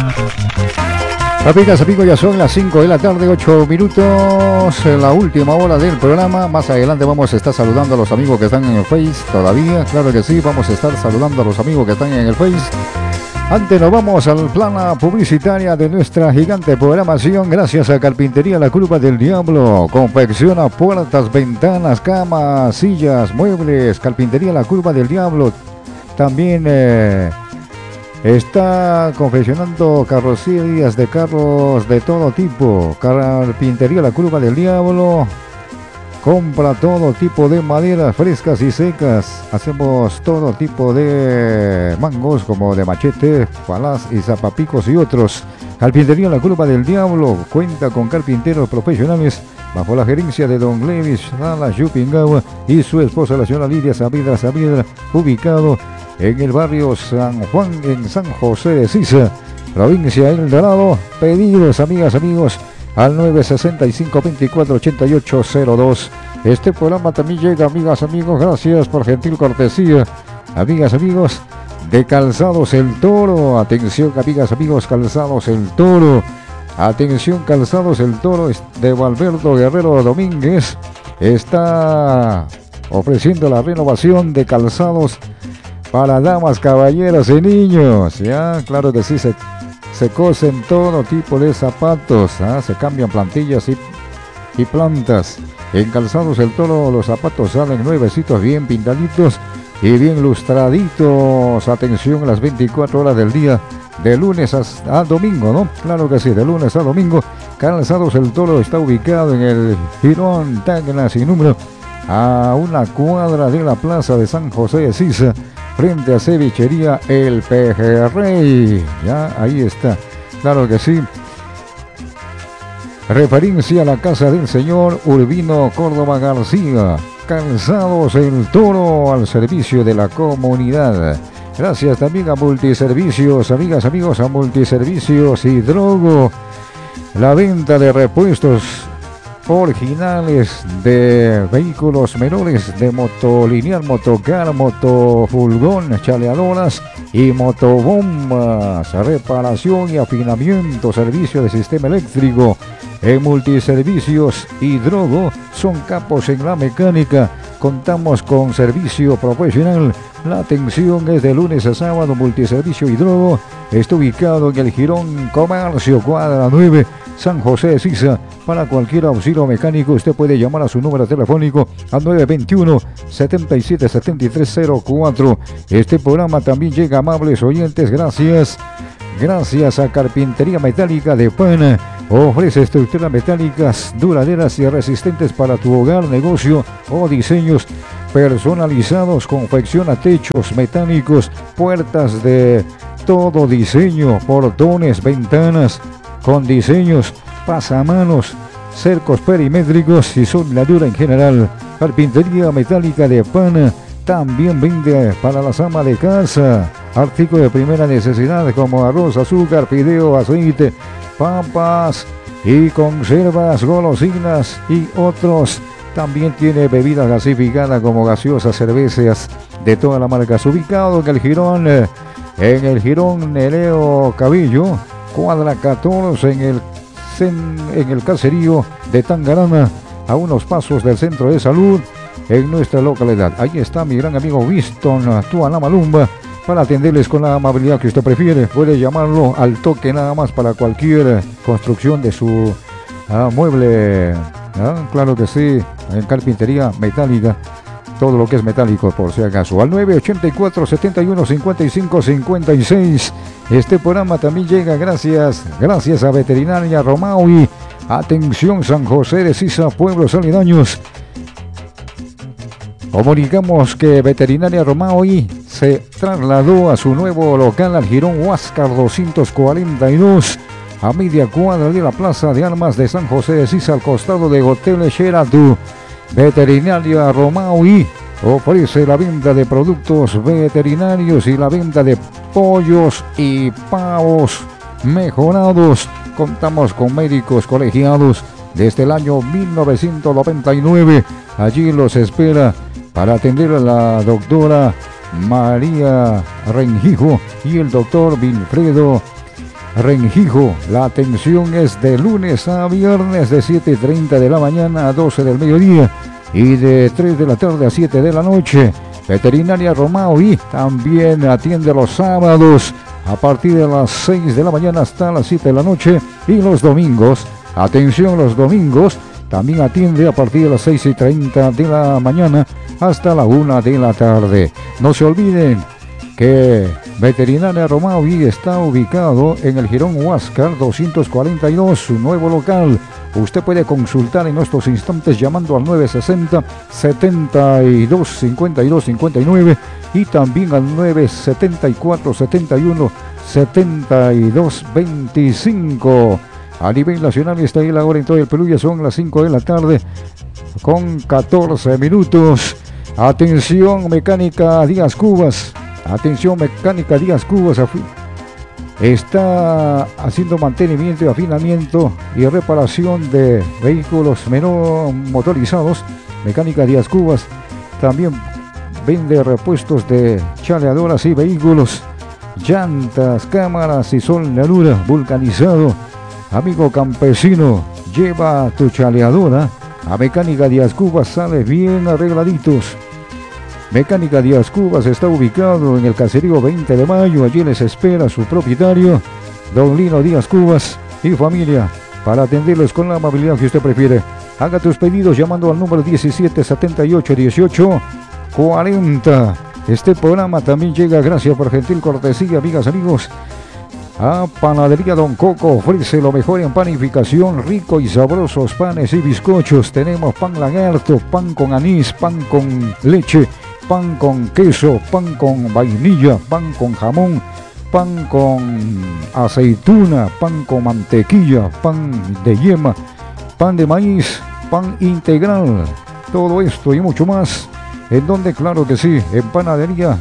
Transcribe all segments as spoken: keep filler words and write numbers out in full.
Amigas, amigos, ya son las cinco de la tarde, ocho minutos, la última hora del programa. Más adelante vamos a estar saludando a los amigos que están en el Face todavía. Claro que sí, vamos a estar saludando a los amigos que están en el Face. Antes nos vamos al plana publicitaria de nuestra gigante programación. Gracias a Carpintería La Curva del Diablo. Confecciona puertas, ventanas, camas, sillas, muebles. Carpintería La Curva del Diablo. También eh, está confeccionando carrocerías de carros de todo tipo. Carpintería La Curva del Diablo. Compra todo tipo de maderas frescas y secas. Hacemos todo tipo de mangos como de machete, palas y zapapicos y otros. Carpintería La Curva del Diablo cuenta con carpinteros profesionales bajo la gerencia de don Levis Salas Yupingawa y su esposa la señora Lidia Saavedra Saavedra, ubicado en el barrio San Juan en San José de Sisa, provincia El Dorado. Pedidos, amigas, amigos, al nueve sesenta y cinco, veinticuatro ochenta y ocho cero dos. Este programa también llega, amigas, amigos, gracias por gentil cortesía, amigas, amigos, de Calzados El Toro. Atención, amigas, amigos, Calzados El Toro. Atención, Calzados El Toro de Valverdo Guerrero Domínguez. Está ofreciendo la renovación de calzados para damas, caballeros y niños. Ya, claro que sí, se Se cosen todo tipo de zapatos, ¿ah? Se cambian plantillas y, y plantas. En Calzados El Toro los zapatos salen nuevecitos, bien pintaditos y bien lustraditos. Atención, a las veinticuatro horas del día, de lunes a, a domingo, ¿no? Claro que sí, de lunes a domingo. Calzados El Toro está ubicado en el Girón Tacna sin número, a una cuadra de la plaza de San José de Sisa, frente a Cevichería El Pejerrey. Ya, ahí está. Claro que sí. Referencia a la casa del señor Urbino Córdoba García. Calzados El Toro al servicio de la comunidad. Gracias también a Multiservicios, amigas, amigos, a Multiservicios Hidrogo. La venta de repuestos originales de vehículos menores, de motolineal, motocar, motofurgón, chaleadoras y motobombas, reparación y afinamiento, servicio de sistema eléctrico. En Multiservicios Hidrogo son capos en la mecánica. Contamos con servicio profesional. La atención es de lunes a sábado. Multiservicio Hidrogo está ubicado en el Girón Comercio, cuadra nueve, San José de Sisa. Para cualquier auxilio mecánico, usted puede llamar a su número telefónico al nueve veintiuno, setenta y siete, setenta y tres cero cuatro. Este programa también llega, amables oyentes, gracias. Gracias a Carpintería Metálica de Pana. Ofrece estructuras metálicas duraderas y resistentes para tu hogar, negocio o diseños personalizados. Confecciona techos metálicos, puertas de todo diseño, portones, ventanas con diseños, pasamanos, cercos perimétricos y soldadura en general. Carpintería Metálica de Pana también vende para las amas de casa artículos de primera necesidad como arroz, azúcar, fideo, aceite, papas y conservas, golosinas y otros. También tiene bebidas gasificadas como gaseosas, cervezas de todas las marcas. Ubicado en el Girón, en el Girón Nereo Cabillo, cuadra catorce, en el, en el caserío de Tangarana, a unos pasos del centro de salud en nuestra localidad. Ahí está mi gran amigo Winston Tuana Malumba para atenderles con la amabilidad que usted prefiere. Puede llamarlo al toque nada más para cualquier construcción de su ah, mueble. Ah, claro que sí, en carpintería metálica, todo lo que es metálico por si acaso. Al nueve ochenta y cuatro, setenta y uno, cincuenta y cinco, cincuenta y seis. Este programa también llega gracias, gracias a Veterinaria Romaui. Atención, San José de Sisa, pueblos aledaños. Comunicamos que Veterinaria Romaui se trasladó a su nuevo local al Girón Huáscar doscientos cuarenta y dos, a media cuadra de la Plaza de Armas de San José de Sisa, al costado de Hotel Sheraton. Veterinaria Romaui ofrece la venta de productos veterinarios y la venta de pollos y pavos mejorados. Contamos con médicos colegiados desde el año mil novecientos noventa y nueve. Allí los espera para atender a la doctora María Rengijo y el doctor Wilfredo Renjijo. La atención es de lunes a viernes de siete y treinta de la mañana a doce del mediodía y de tres de la tarde a siete de la noche. Veterinaria Romaui también atiende los sábados a partir de las seis de la mañana hasta las siete de la noche, y los domingos, atención, los domingos también atiende a partir de las seis y treinta de la mañana hasta la una de la tarde. No se olviden que Veterinaria Romaui está ubicado en el Jirón Huáscar doscientos cuarenta y dos, su nuevo local. Usted puede consultar en estos instantes llamando al nueve sesenta, setenta y dos, cincuenta y dos, cincuenta y nueve y también al nueve setenta y cuatro, setenta y uno, setenta y dos, veinticinco. A nivel nacional está ahí la hora en todo el Perú, ya son las cinco de la tarde con catorce minutos. Atención, Mecánica Díaz Cubas. Atención, Mecánica Díaz Cubas. Está haciendo mantenimiento y afinamiento y reparación de vehículos menor motorizados. Mecánica Díaz Cubas también vende repuestos de chaleadoras y vehículos, llantas, cámaras y soldadura vulcanizado. Amigo campesino, lleva tu chaleadora a Mecánica Díaz Cubas, sale bien arregladitos. Mecánica Díaz Cubas está ubicado en el caserío veinte de mayo. Allí les espera su propietario, don Lino Díaz Cubas y familia, para atenderlos con la amabilidad que usted prefiere. Haga tus pedidos llamando al número diecisiete setenta y ocho dieciocho cuarenta. Este programa también llega gracias por gentil cortesía, amigas, amigos, a Panadería Don Coco. Ofrece lo mejor en panificación, rico y sabrosos panes y bizcochos. Tenemos pan lagarto, pan con anís, pan con leche, pan con queso, pan con vainilla, pan con jamón, pan con aceituna, pan con mantequilla, pan de yema, pan de maíz, pan integral. Todo esto y mucho más. ¿En donde? Claro que sí, en Panadería.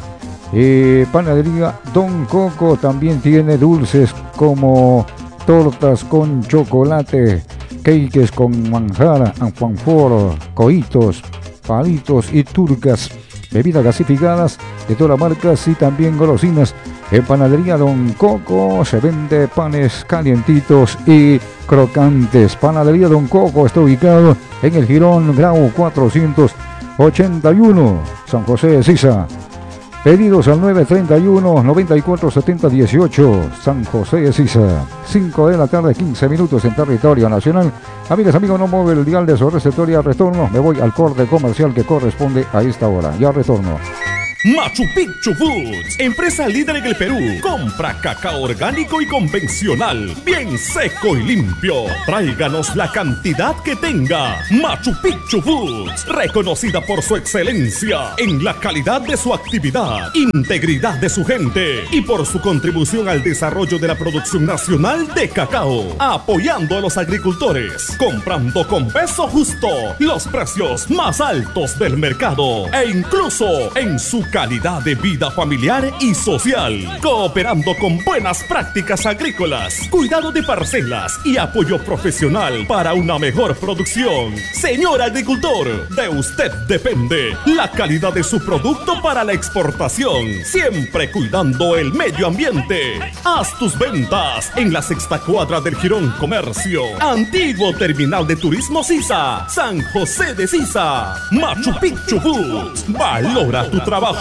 Eh, Panadería Don Coco también tiene dulces como tortas con chocolate, cakes con manjar, alfajor, cohitos, palitos y turcas, bebidas gasificadas de todas las marcas y también golosinas. En Panadería Don Coco se vende panes calientitos y crocantes. Panadería Don Coco está ubicado en el Jirón Grau cuatrocientos ochenta y uno, San José de Sisa. Pedidos al nueve treinta y uno, noventa y cuatro, setenta, dieciocho, San José de Sisa. cinco de la tarde, quince minutos en territorio nacional. Amigas, amigos, no mueve el dial de su receptor. Retorno, me voy al corte comercial que corresponde a esta hora. Ya retorno. Machu Picchu Foods, empresa líder en el Perú. Compra cacao orgánico y convencional, bien seco y limpio. Tráiganos la cantidad que tenga. Machu Picchu Foods, reconocida por su excelencia en la calidad de su actividad, integridad de su gente y por su contribución al desarrollo de la producción nacional de cacao, apoyando a los agricultores, comprando con peso justo, los precios más altos del mercado e incluso en su calidad de vida familiar y social, cooperando con buenas prácticas agrícolas, cuidado de parcelas y apoyo profesional para una mejor producción. Señor agricultor, de usted depende la calidad de su producto para la exportación, siempre cuidando el medio ambiente. Haz tus ventas en la sexta cuadra del Jirón Comercio, antiguo terminal de turismo Sisa, San José de Sisa. Machu Picchu Foods, valora tu trabajo.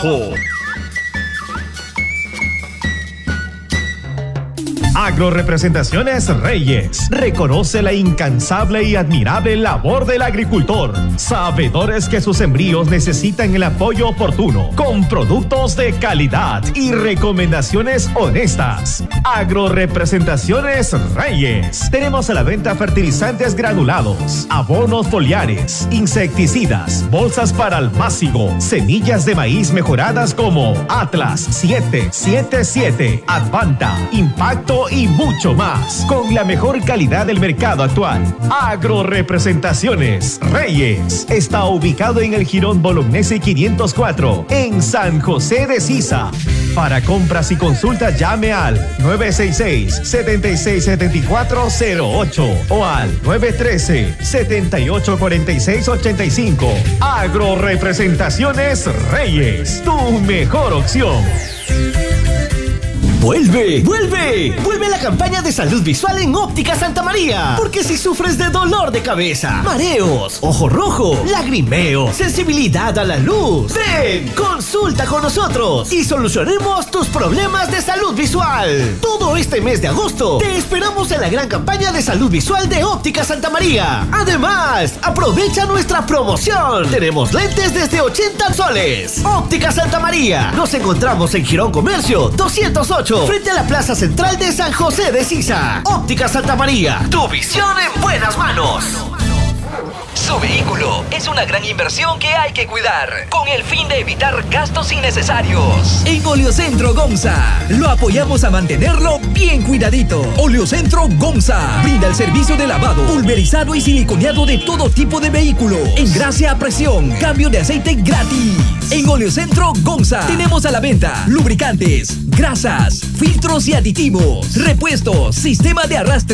Agrorepresentaciones Reyes reconoce la incansable y admirable labor del agricultor, sabedores que sus sembríos necesitan el apoyo oportuno, con productos de calidad y recomendaciones honestas. Agrorepresentaciones Reyes. Tenemos a la venta fertilizantes granulados, abonos foliares, insecticidas, bolsas para almácigo, semillas de maíz mejoradas como Atlas siete siete siete, Advanta, Impacto y mucho más, con la mejor calidad del mercado actual. Agrorepresentaciones Reyes está ubicado en el Jirón Bolognesi quinientos cuatro, en San José de Sisa. Para compras y consultas llame al nueve seis seis, siete seis siete cuatro cero ocho o al nueve uno tres, siete ocho cuatro seis ocho cinco. Agrorepresentaciones Reyes, tu mejor opción. ¡Vuelve! ¡Vuelve! ¡Vuelve la campaña de salud visual en Óptica Santa María! Porque si sufres de dolor de cabeza, mareos, ojo rojo, lagrimeo, sensibilidad a la luz, ven, consulta con nosotros y solucionemos tus problemas de salud visual. Todo este mes de agosto te esperamos en la gran campaña de salud visual de Óptica Santa María. Además, aprovecha nuestra promoción. Tenemos lentes desde ochenta soles. Óptica Santa María. Nos encontramos en Girón Comercio doscientos ocho, frente a la Plaza Central de San José de Sisa. Óptica Santa María. Tu visión en buenas manos. Su vehículo es una gran inversión que hay que cuidar, con el fin de evitar gastos innecesarios. En Oleocentro Gonza lo apoyamos a mantenerlo bien cuidadito. Oleocentro Gonza brinda el servicio de lavado, pulverizado y siliconeado de todo tipo de vehículo. Engrase a presión, cambio de aceite gratis. En Oleocentro Gonza tenemos a la venta lubricantes, grasas, filtros y aditivos, repuestos, sistema de arrastre